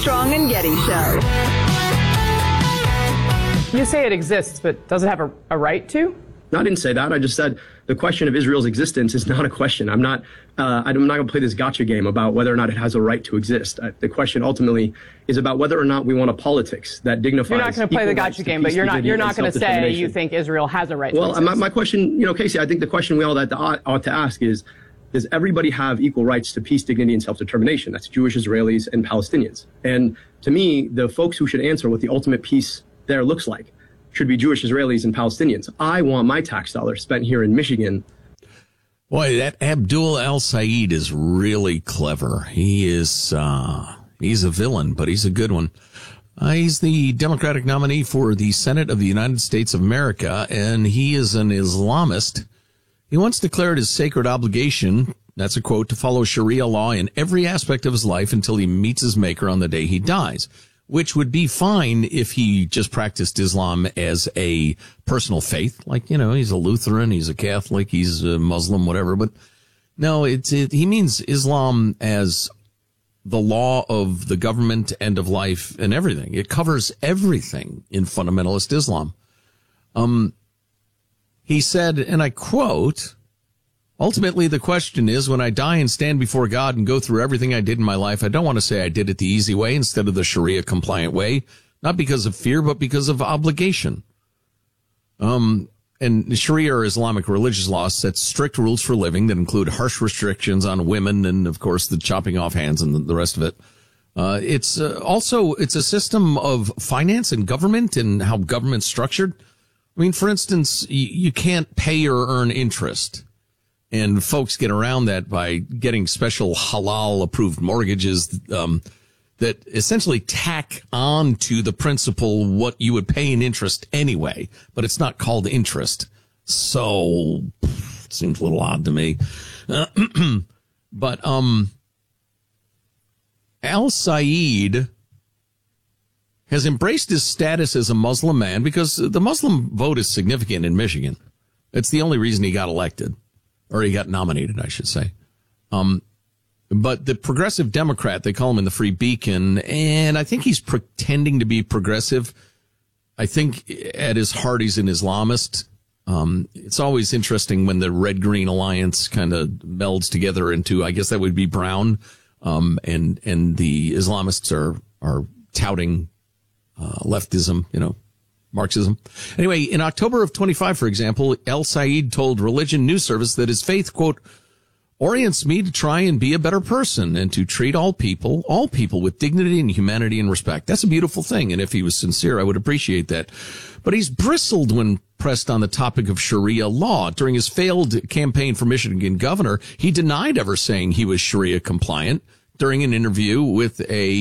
Armstrong and Getty Show. You say it exists, but does it have a right to? No, I didn't say that. I just said the question of Israel's existence is not a question. I'm not going to play this gotcha game about whether or not it has a right to exist. The question ultimately is about whether or not we want a politics that dignifies. You're not going to play the gotcha game, but you're not going to say you think Israel has a right to exist. Well, my question, Casey, I think the question we all ought to ask is, does everybody have equal rights to peace, dignity, and self-determination? That's Jewish, Israelis, and Palestinians. And to me, the folks who should answer what the ultimate peace there looks like should be Jewish, Israelis, and Palestinians. I want my tax dollars spent here in Michigan. Boy, that Abdul al-Sayed is really clever. He's a villain, but he's a good one. He's the Democratic nominee for the Senate of the United States of America, and he is an Islamist. He once declared his sacred obligation, that's a quote, to follow Sharia law in every aspect of his life until he meets his maker on the day he dies, which would be fine if he just practiced Islam as a personal faith. Like, he's a Lutheran, he's a Catholic, he's a Muslim, whatever. But no, he means Islam as the law of the government, end of life, and everything. It covers everything in fundamentalist Islam. He said, and I quote, "Ultimately, the question is, when I die and stand before God and go through everything I did in my life, I don't want to say I did it the easy way instead of the Sharia-compliant way, not because of fear, but because of obligation." And Sharia, or Islamic religious law, sets strict rules for living that include harsh restrictions on women and, of course, the chopping off hands and the rest of it. It's a system of finance and government and how government's structured. I mean, for instance, you can't pay or earn interest. And folks get around that by getting special halal-approved mortgages that essentially tack on to the principal what you would pay in interest anyway, but it's not called interest. So, it seems a little odd to me. But al-Sayed has embraced his status as a Muslim man because the Muslim vote is significant in Michigan. It's the only reason he got elected. Or he got nominated, I should say. But the progressive Democrat, they call him in the Free Beacon, and I think he's pretending to be progressive. I think at his heart he's an Islamist. It's always interesting when the Red-Green Alliance kind of melds together into, I guess that would be brown, and the Islamists are touting leftism, Marxism. Anyway, in October of 25, for example, al-Sayed told Religion News Service that his faith, quote, orients me to try and be a better person and to treat all people with dignity and humanity and respect. That's a beautiful thing. And if he was sincere, I would appreciate that. But he's bristled when pressed on the topic of Sharia law. During his failed campaign for Michigan governor, he denied ever saying he was Sharia compliant during an interview with a